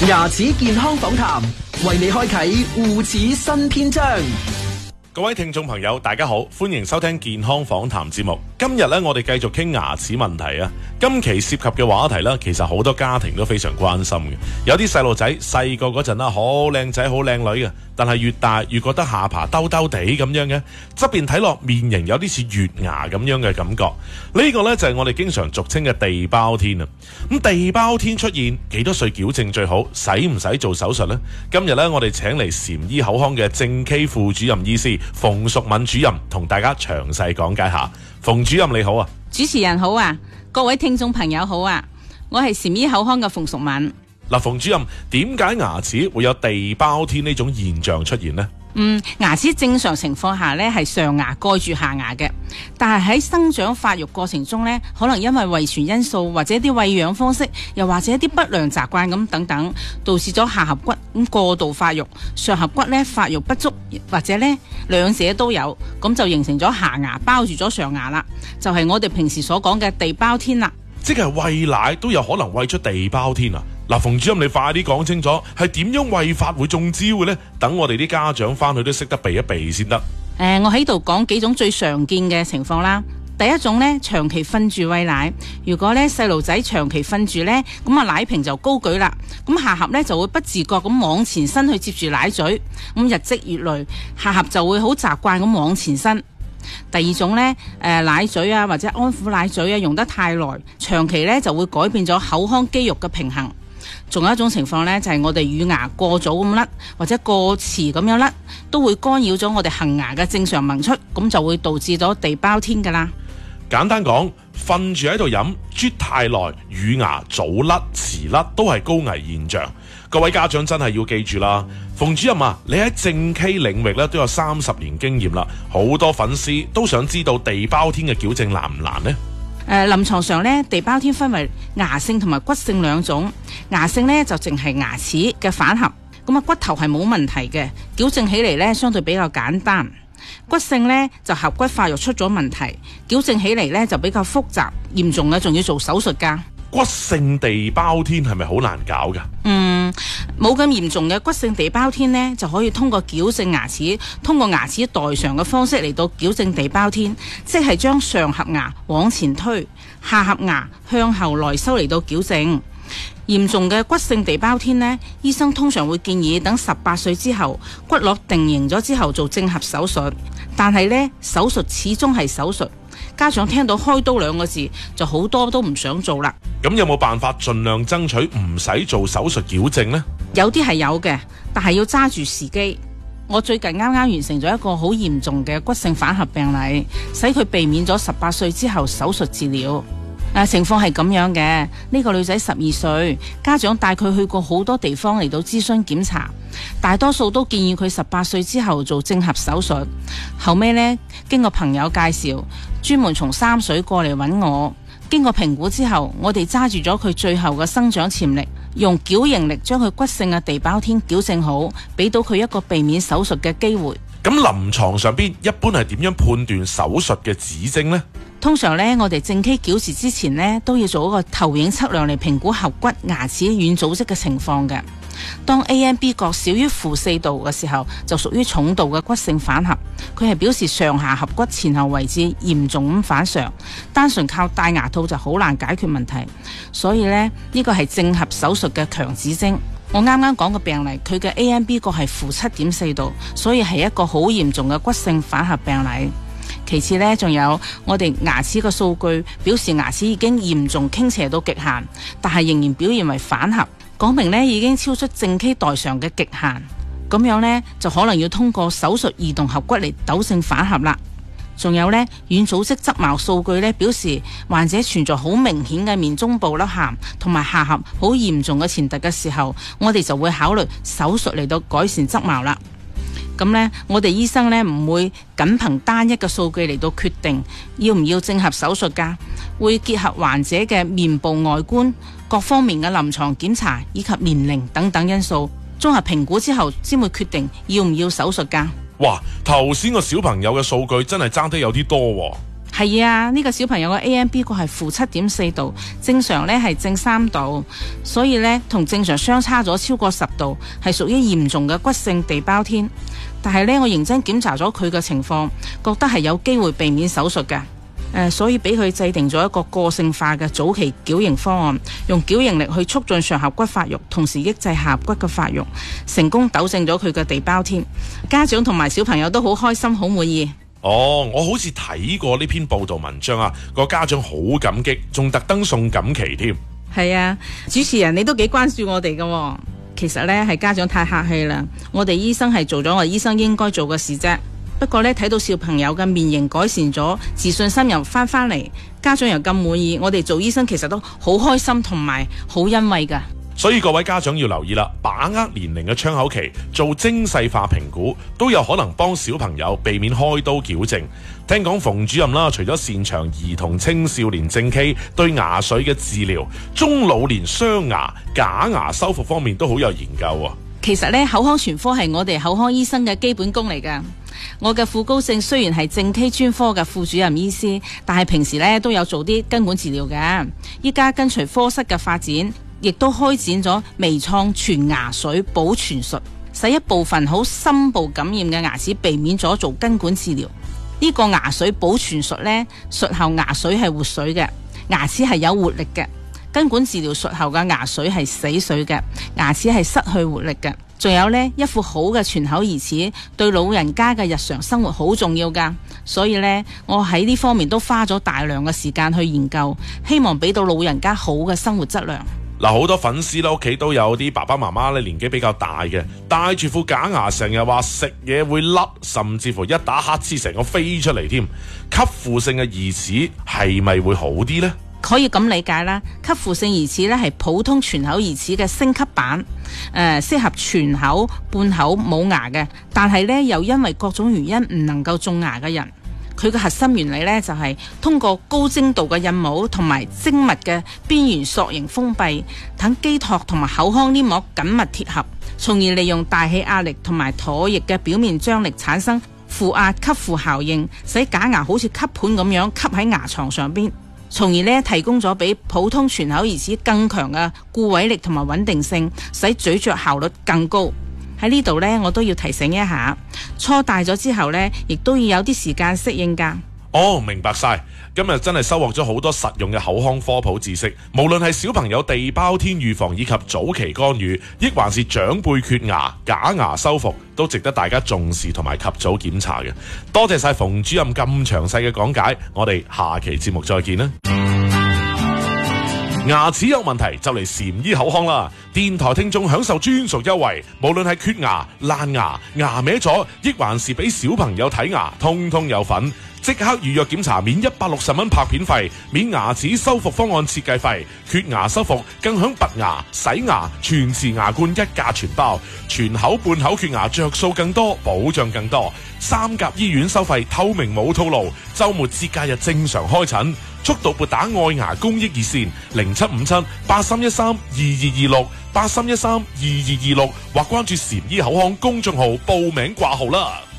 牙齒健康訪談，為你開啟護齒新篇章。 各位聽眾朋友，大家好，歡迎收聽健康訪談節目。今日咧，我哋繼續傾牙齒問題啊。今期涉及嘅話題咧，其實好多家庭都非常關心嘅。有啲細路仔細個嗰陣啦，好靚仔好靚女嘅，但係越大越覺得下巴兜兜地咁樣嘅，側邊睇落面型有啲似月牙咁樣嘅感覺。呢個呢，就係我哋經常俗稱嘅地包天啊。咁地包天出現幾多歲矯正最好？使唔使做手術呢？今日呢，我哋請嚟禪醫口腔嘅正畸副主任醫師馮淑敏主任同大家詳細講解下。馮主任你好啊。 主持人好啊，各位聽眾朋友好啊，我係禪醫口腔嘅馮淑敏。 嗱，馮主任，點解牙齒會有地包天呢種現象出現呢？ 牙齒正常情況下呢係上牙蓋住下牙嘅，但係喺生長發育過程中呢，可能因為遺傳因素或者啲餵養方式，又或者啲不良習慣咁等等，導致咗下頜骨過度發育，上頜骨呢發育不足，或者呢兩者都有，咁就形成咗下牙包住咗上牙啦，就係我哋平時所講嘅地包天啦。 即係餵奶都有可能餵出地包天啊！嗱，馮主任你快啲講清楚，係點樣餵法會中招嘅呢？等我哋啲家長翻去都識得避一避先得。 我喺度講幾種最常見嘅情況啦。第一種呢，長期瞓住餵奶。如果呢細路仔長期瞓住呢，咁啊奶瓶就高舉啦，咁下頜呢就會不自覺咁往前伸去接住奶嘴，咁日積月累，下頜就會好習慣咁往前伸。第二種呢，奶嘴啊或者安撫奶嘴啊用得太耐，長期呢就會改變咗口腔肌肉嘅平衡。仲有一種情況呢，就係我哋乳牙過早咁甩或者過遲咁樣甩，都會干擾咗我哋恆牙嘅正常萌出，咁就會導致咗地包天噶啦。 簡單講，瞓住喺度飲，啜太耐，乳牙早甩遲甩都係高危現象。各位家長真係要記住啦。馮主任啊，你喺正畸領域咧都有30年經驗啦，好多粉絲都想知道地包天嘅矯正難唔難呢？ 臨床上呢，地包天分為牙性同埋骨性兩種。牙性呢就淨係牙齒嘅反頜，咁啊骨頭係冇問題嘅，矯正起嚟呢相對比較簡單。骨性呢就頜骨發育出咗問題，矯正起嚟呢就比較複雜，嚴重嘅仲要做手術噶。 骨性地包天係咪好難搞噶？ 冇咁嚴重嘅骨性地包天呢，就可以通過矯正牙齒，通過牙齒代償嘅方式嚟到矯正地包天，即係將上頜牙往前推，下頜牙向後來收嚟到矯正。嚴重嘅骨性地包天呢，醫生通常會建議等18歲之後，骨骼定型咗之後做正頜手術。但係呢，手術始終係手術，家長聽到開刀2個字，就好多都唔想做啦。 咁有冇辦法盡量爭取唔使做手術矯正呢？ 有啲係有嘅，但係要揸住時機。我最近啱啱完成咗一個好嚴重嘅骨性反頜病例，使佢避免咗18歲之後手術治療。情況係咁樣嘅，呢個女仔12歲，家長帶佢去過好多地方嚟到諮詢檢查，大多數都建議佢18歲之後做正頜手術。後尾呢，經過朋友介紹，專門從三水過嚟揾我。經過評估之後，我哋揸住咗佢最後嘅生長潛力，用矯形力將佢骨性嘅地包天矯正好，俾到佢一個避免手術嘅機會。 咁臨床上邊一般係點樣判斷手術嘅指徵呢？ 通常呢，我哋正畸矯治之前呢，都要做一個投影測量嚟評估頜骨牙齒軟組織嘅情況嘅。當 AMB 角少於-4度嘅時候，就屬於重度嘅骨性反頜，佢係表示上下頜骨前後位置嚴重咁反常，單純靠戴牙套就好難解決問題。所以呢，呢個係正頜手術嘅強指徵。我啱啱講嘅病例，佢嘅 AMB 角係-7.4度，所以係一個好嚴重嘅骨性反頜病例。其次呢，仲有我哋牙齒嘅數據表示牙齒已經嚴重傾斜到極限，但係仍然表現為反頜，講明呢已經超出正畸代償嘅極限。咁樣呢，就可能要通過手術移動頜骨嚟糾正反頜啦。仲有呢，軟組織側貌數據呢表示患者存在好明顯嘅面中部凹陷同埋下頜好嚴重嘅前凸嘅時候，我哋就會考慮手術嚟到改善側貌啦。咁呢，我哋醫生呢唔會僅憑單一嘅數據嚟到決定要唔要正頜手術㗎，會結合患者嘅面部外觀、各方面嘅臨床檢查以及年齡等等因素，綜合評估之後先會決定要唔要手術㗎。 哇，頭先個小朋友嘅數據真係爭得有啲多喎。 係啊，呢個小朋友嘅 AMB 角係負7.4度，正常呢係正3度，所以呢，同正常相差咗超過10度，係屬於嚴重嘅骨性地包天。但係呢，我認真檢查咗佢嘅情況，覺得係有機會避免手術嘅。所以俾佢制定咗一個個性化嘅早期矯形方案，用矯形力去促進上頜骨發育，同時抑制下頜骨嘅發育，成功糾正咗佢嘅地包天。家長同埋小朋友都好開心，好滿意。 哦，我好似睇過呢篇報道文章啊，個家長好感激，仲特登送錦旗添。 係啊，主持人你都幾關注我哋㗎。其實呢，係家長太客氣啦，我哋醫生係做咗我哋醫生應該做嘅事啫。不過呢，睇到小朋友嘅面型改善咗，自信心又翻嚟，家長又咁滿意，我哋做醫生其實都好開心同埋好欣慰㗎。 所以各位家長要留意啦，把握年齡嘅窗口期，做精細化評估，都有可能幫小朋友避免開刀矯正。聽講馮主任啦，除咗擅長兒童青少年正畸對牙髓嘅治療，中老年雙牙假牙修復方面都好有研究喎。 其實呢，口腔全科係我哋口腔醫生嘅基本功嚟㗎。我嘅副高姓雖然係正畸專科嘅副主任醫師，但係平時呢都有做啲根管治療嘅。依家跟隨科室嘅發展，亦都開展咗微創全牙髓保存術，使一部分好深部感染嘅牙齒避免咗做根管治療。呢個牙髓保存術呢，術後牙髓係活水嘅，牙齒係有活力嘅。根管治療術後嘅牙髓係死水嘅，牙齒係失去活力嘅。仲有呢，一副好嘅全口義齒對老人家嘅日常生活好重要㗎。所以呢，我喺呢方面都花咗大量嘅時間去研究，希望俾到老人家好嘅生活質量。 嗱，好多粉絲咧屋企都有啲爸爸媽媽咧年紀比較大嘅，戴住副假牙，成日話食嘢會甩，甚至乎一打乞嗤成個飛出嚟添。吸附性嘅義齒係咪會好啲呢？ 可以咁理解啦，吸附性義齒咧係普通全口義齒嘅升級版，適合全口、半口冇牙嘅，但係咧又因為各種原因唔能夠種牙嘅人。佢嘅核心原理咧就係通過高精度嘅印模同埋精密嘅邊緣塑形封閉，等基托同埋口腔黏膜緊密貼合，從而利用大氣壓力同埋唾液嘅表面張力產生負壓吸附效應，使假牙好似吸盤咁樣吸喺牙床上邊，從而呢提供咗比普通全口義齒更強嘅固位力同埋穩定性，使咀嚼效率更高。喺呢度呢，我都要提醒一下，初戴咗之後呢，亦都要有啲時間適應㗎。 哦，明白晒。今日真係收穫咗好多實用嘅口腔科普知識，無論係小朋友地包天預防以及早期干預，亦還是長輩缺牙、假牙修復，都值得大家重視同埋及早檢查嘅。多謝晒馮主任咁詳細嘅講解，我哋下期節目再見啦。牙齒有問題就嚟禪醫口腔啦！電台聽眾享受專屬優惠，無論係缺牙、爛牙、牙歪咗，亦還是俾小朋友睇牙，通通有份。即刻預約檢查，免160蚊拍片費，免牙齒修復方案設計費，缺牙修復更享拔牙、洗牙、全瓷牙冠一價全包，全口半口缺牙着數更多，保障更多。三甲醫院收費透明冇套路，週末節假日正常開診。速度撥打愛牙公益熱線075783132226，83132226，或關注禪醫口腔公眾號報名掛號啦。